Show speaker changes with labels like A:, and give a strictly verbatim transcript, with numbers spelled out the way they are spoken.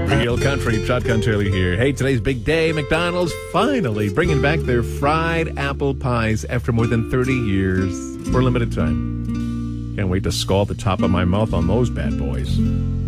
A: Real Country, Shotgun Charlie here. Hey, today's big day. McDonald's finally bringing back their fried apple pies after more than thirty years for a limited time. Can't wait to scald the top of my mouth on those bad boys.